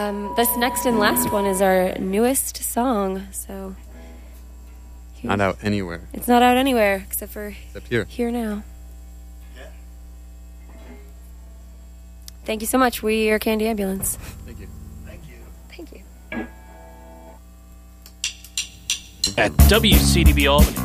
This next and last one is our newest song, so... Not out anywhere. It's not out anywhere, except here. Here now. Yeah. Thank you so much. We are Candy Ambulance. Thank you. Thank you. At WCDB Albany.